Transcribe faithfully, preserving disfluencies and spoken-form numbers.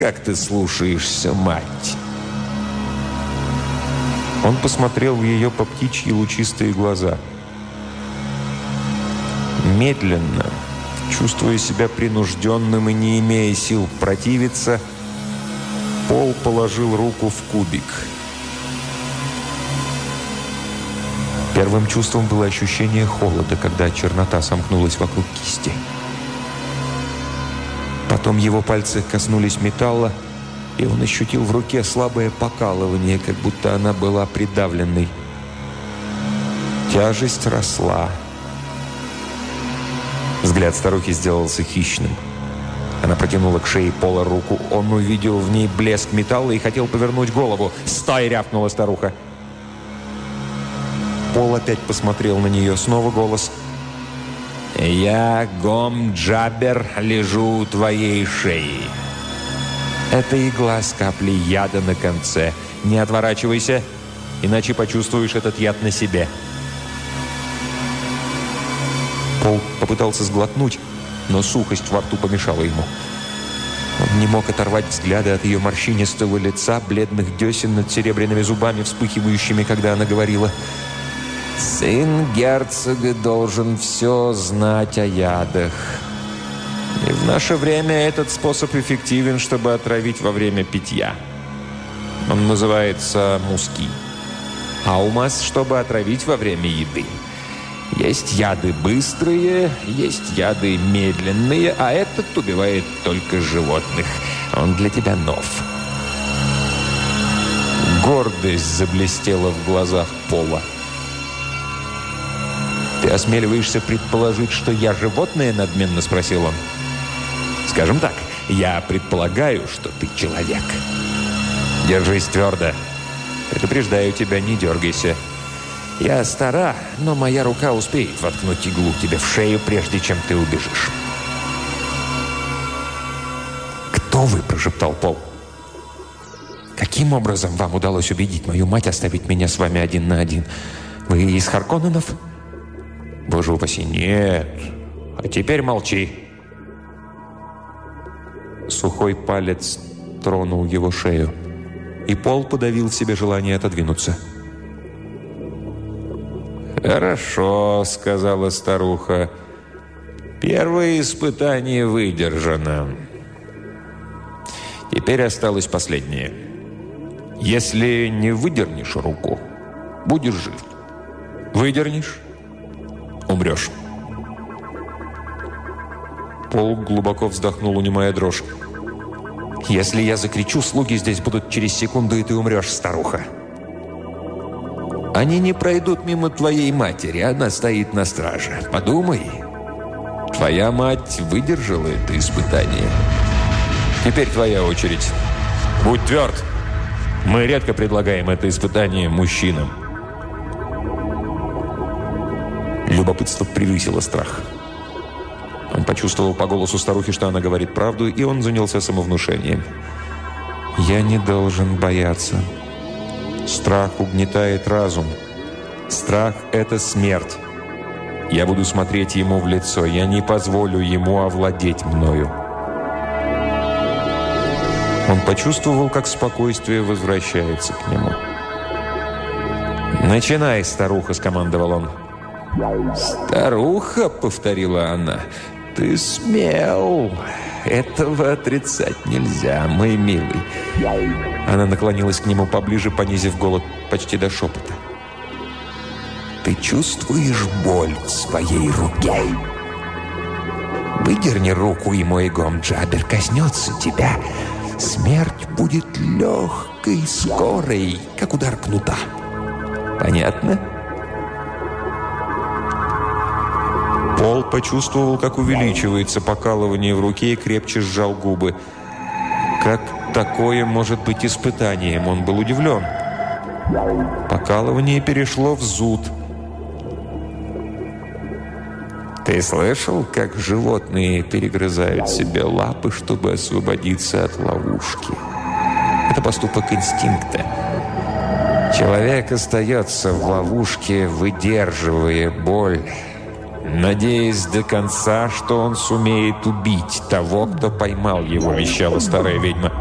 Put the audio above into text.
как ты слушаешься мать!» Он посмотрел в ее по птичьи лучистые глаза. Медленно, чувствуя себя принужденным и не имея сил противиться, Пол положил руку в кубик. Первым чувством было ощущение холода, когда чернота сомкнулась вокруг кисти. Потом его пальцы коснулись металла, и он ощутил в руке слабое покалывание, как будто она была придавленной. Тяжесть росла. Взгляд старухи сделался хищным. Она протянула к шее Пола руку. Он увидел в ней блеск металла и хотел повернуть голову. «Стой!» — рявкнула старуха. Пол опять посмотрел на нее. Снова голос. «Я, Гом-Джабер, лежу у твоей шеи. Это игла с каплей яда на конце. Не отворачивайся, иначе почувствуешь этот яд на себе». Пол попытался сглотнуть, но сухость во рту помешала ему. Он не мог оторвать взгляда от ее морщинистого лица, бледных десен над серебряными зубами, вспыхивающими, когда она говорила: «Сын герцога должен все знать о ядах. И в наше время этот способ эффективен, чтобы отравить во время питья. Он называется муски. А у нас, чтобы отравить во время еды. Есть яды быстрые, есть яды медленные, а этот убивает только животных. Он для тебя нов». Гордость заблестела в глазах Пола. «Ты осмеливаешься предположить, что я животное?» — надменно спросил он. «Скажем так, я предполагаю, что ты человек. Держись твердо. Предупреждаю тебя, не дергайся. Я стара, но моя рука успеет воткнуть иглу тебе в шею, прежде чем ты убежишь». «Кто вы?» – прошептал Пол. «Каким образом вам удалось убедить мою мать оставить меня с вами один на один? Вы из Харконненов?» «Боже упаси, нет. А теперь молчи». Сухой палец тронул его шею, и Пол подавил в себе желание отодвинуться. «Хорошо», — сказала старуха. «Первое испытание выдержано. Теперь осталось последнее. Если не выдернешь руку, будешь жив. Выдернешь — умрешь». Пол глубоко вздохнул, унимая дрожь. «Если я закричу, слуги здесь будут через секунду, и ты умрешь, старуха». «Они не пройдут мимо твоей матери, она стоит на страже. Подумай, твоя мать выдержала это испытание. Теперь твоя очередь. Будь тверд. Мы редко предлагаем это испытание мужчинам». Любопытство превысило страх. Он почувствовал по голосу старухи, что она говорит правду, и он занялся самовнушением. «Я не должен бояться. Страх угнетает разум. Страх — это смерть. Я буду смотреть ему в лицо. Я не позволю ему овладеть мною». Он почувствовал, как спокойствие возвращается к нему. «Начинай, старуха», — скомандовал он. «Старуха», — повторила она, — «ты смел. Этого отрицать нельзя, мой милый». Она наклонилась к нему поближе, понизив голос почти до шепота. «Ты чувствуешь боль в своей руке? Выдерни руку, и мой Гом-Джабер коснется тебя. Смерть будет легкой, скорой, как удар кнута. Понятно?» Пол почувствовал, как увеличивается покалывание в руке, и крепче сжал губы. Как такое может быть испытанием? Он был удивлен. Покалывание перешло в зуд. «Ты слышал, как животные перегрызают себе лапы, чтобы освободиться от ловушки? Это поступок инстинкта. Человек остается в ловушке, выдерживая боль, надеясь до конца, что он сумеет убить того, кто поймал его», — вещала старая ведьма.